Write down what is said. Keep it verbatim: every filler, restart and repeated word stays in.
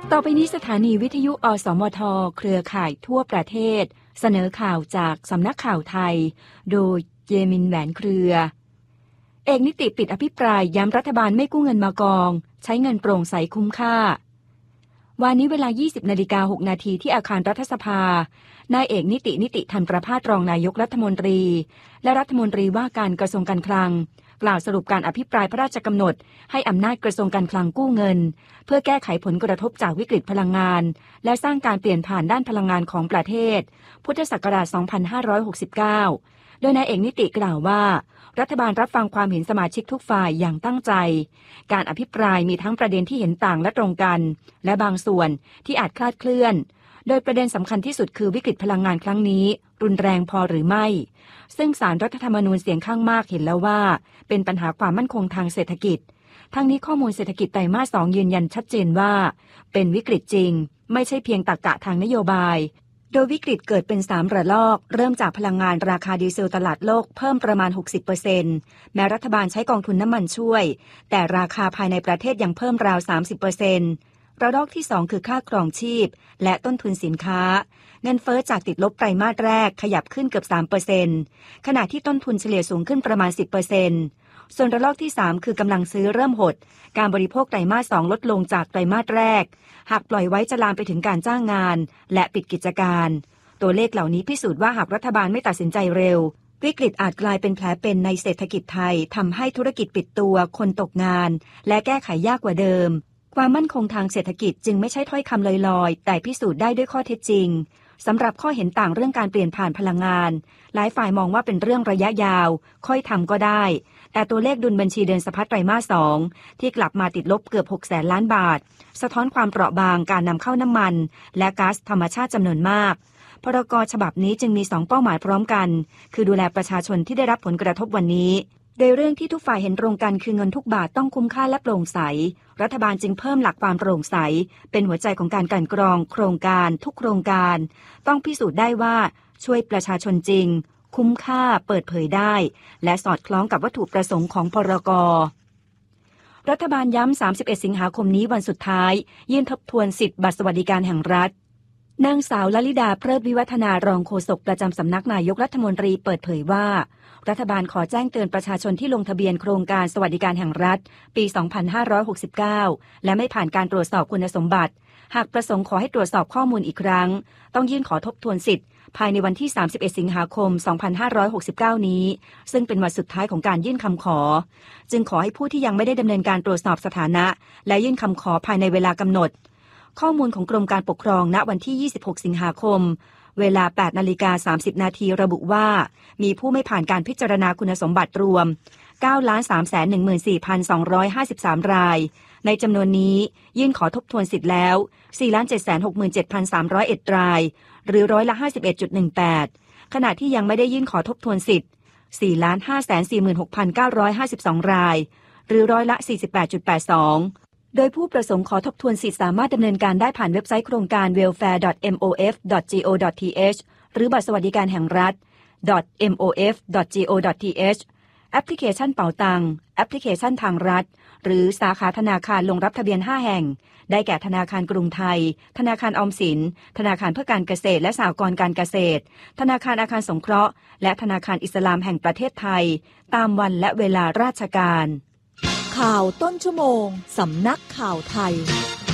ต่อไปนี้สถานีวิทยุอสมทเครือข่ายทั่วประเทศเสนอข่าวจากสำนักข่าวไทยโดยเยมินแหวนเครือเอกนิติปิดอภิปรายย้ำรัฐบาลไม่กู้เงินมากองใช้เงินโปร่งใสคุ้มค่าวันนี้เวลา ยี่สิบนาฬิกาหกนาทีที่อาคารรัฐสภานายเอกนิตินิติธรรมประภาสรองนายกรัฐมนตรีและรัฐมนตรีว่าการกระทรวงการคลังกล่าวสรุปการอภิปรายพระราชกำหนดให้อำนาจกระทรวงการคลังกู้เงินเพื่อแก้ไขผลกระทบจากวิกฤตพลังงานและสร้างการเปลี่ยนผ่านด้านพลังงานของประเทศพุทธศักราช สองพันห้าร้อยหกสิบเก้า โดยนายเอกนิติกล่าวว่ารัฐบาลรับฟังความเห็นสมาชิกทุกฝ่ายอย่างตั้งใจการอภิปรายมีทั้งประเด็นที่เห็นต่างและตรงกันและบางส่วนที่อาจคลาดเคลื่อนโดยประเด็นสำคัญที่สุดคือวิกฤตพลังงานครั้งนี้รุนแรงพอหรือไม่ซึ่งศาลรัฐธรรมนูญเสียงข้างมากเห็นแล้วว่าเป็นปัญหาความมั่นคงทางเศรษฐกิจทั้งนี้ข้อมูลเศรษฐกิจไตรมาสสองยืนยันชัดเจนว่าเป็นวิกฤตจริงไม่ใช่เพียงตรรกะทางนโยบายโดยวิกฤตเกิดเป็นสามระลอกเริ่มจากพลังงานราคาดีเซลตลาดโลกเพิ่มประมาณ หกสิบเปอร์เซ็นต์ แม้รัฐบาลใช้กองทุนน้ำมันช่วยแต่ราคาภายในประเทศยังเพิ่มราว สามสิบเปอร์เซ็นต์ ระลอกที่สองคือค่าครองชีพและต้นทุนสินค้าเงินเฟ้อจากติดลบไตรมาสแรกขยับขึ้นเกือบ สามเปอร์เซ็นต์ ขณะที่ต้นทุนเฉลี่ยสูงขึ้นประมาณ สิบเปอร์เซ็นต์ ส่วนระลอกที่สามคือกำลังซื้อเริ่มหดการบริโภคไตรมาสสองลดลงจากไตรมาสแรกหากปล่อยไว้จะลามไปถึงการจ้างงานและปิดกิจการตัวเลขเหล่านี้พิสูจน์ว่าหากรัฐบาลไม่ตัดสินใจเร็ววิกฤตอาจกลายเป็นแผลเป็นในเศรษฐกิจไทยทำให้ธุรกิจปิดตัวคนตกงานและแก้ไขยากกว่าเดิมความมั่นคงทางเศรษฐกิจจึงไม่ใช่ถ้อยคำลอยๆแต่พิสูจน์ได้ด้วยข้อเท็จจริงสำหรับข้อเห็นต่างเรื่องการเปลี่ยนผ่านพลังงานหลายฝ่ายมองว่าเป็นเรื่องระยะยาวค่อยทำก็ได้แต่ตัวเลขดุลบัญชีเดินสะพัดไตรมาสสองที่กลับมาติดลบเกือบหกแสนล้านบาทสะท้อนความเปราะบางการนำเข้าน้ำมันและก๊าซธรรมชาติจำนวนมากพรก.ฉบับนี้จึงมีสองเป้าหมายพร้อมกันคือดูแลประชาชนที่ได้รับผลกระทบวันนี้โดยเรื่องที่ทุกฝ่ายเห็นตรงกันคือเงินทุกบาทต้องคุ้มค่าและโปร่งใสรัฐบาลจึงเพิ่มหลักความโปร่งใสเป็นหัวใจของการกลั่นกรองโครงการทุกโครงการต้องพิสูจน์ได้ว่าช่วยประชาชนจริงคุ้มค่าเปิดเผยได้และสอดคล้องกับวัตถุประสงค์ของพรก.รัฐบาลย้ำสามสิบเอ็ดสิงหาคมนี้วันสุดท้ายยื่นทบทวนสิทธิบัตรสวัสดิการแห่งรัฐนางสาวลลิดาเพลิดวิวัฒนารองโฆษกประจำสำนักนายกรัฐมนตรีเปิดเผยว่ารัฐบาลขอแจ้งเตือนประชาชนที่ลงทะเบียนโครงการสวัสดิการแห่งรัฐปี สองพันห้าร้อยหกสิบเก้า และไม่ผ่านการตรวจสอบคุณสมบัติหากประสงค์ขอให้ตรวจสอบข้อมูลอีกครั้งต้องยื่นขอทบทวนสิทธิ์ภายในวันที่ สามสิบเอ็ดสิงหาคม สองพันห้าร้อยหกสิบเก้า นี้ซึ่งเป็นวันสุดท้ายของการยื่นคำขอจึงขอให้ผู้ที่ยังไม่ได้ดำเนินการตรวจสอบสถานะและยื่นคำขอภายในเวลากำหนดข้อมูลของกรมการปกครองณวันที่ ยี่สิบหกสิงหาคมเวลา แปดนาฬิกาสามสิบนาทีระบุว่ามีผู้ไม่ผ่านการพิจารณาคุณสมบัติรวม เก้าล้านสามแสนหนึ่งหมื่นสี่พันสองร้อยห้าสิบสาม รายในจำนวนนี้ยื่นขอทบทวนสิทธิ์แล้ว สี่ล้านเจ็ดแสนหกหมื่นเจ็ดพันสามร้อยเอ็ด รายหรือร้อยละ ห้าสิบเอ็ดจุดหนึ่งแปด ขณะที่ยังไม่ได้ยื่นขอทบทวนสิทธิ์ สี่ล้านห้าแสนสี่หมื่นหกพันเก้าร้อยห้าสิบสอง รายหรือร้อยละ สี่สิบแปดจุดแปดสองโดยผู้ประสงค์ขอทบทวนสิทธิ์สามารถดำเนินการได้ผ่านเว็บไซต์โครงการ เวลแฟร์ ดอท เอ็ม โอ เอฟ ดอท จี โอ ดอท ที เอช หรือบัตรสวัสดิการแห่งรัฐ ดอท เอ็ม โอ เอฟ ดอท จี โอ ดอท ที เอช แอปพลิเคชันเป๋าตังแอปพลิเคชันทางรัฐหรือสาขาธนาคารลงรับทะเบียนห้าแห่งได้แก่ธนาคารกรุงไทยธนาคารออมสินธนาคารเพื่อการเกษตรและสหกรณ์การเกษตรธนาคารอาคารสงเคราะห์และธนาคารอิสลามแห่งประเทศไทยตามวันและเวลาราชการข่าวต้นชั่วโมงสำนักข่าวไทย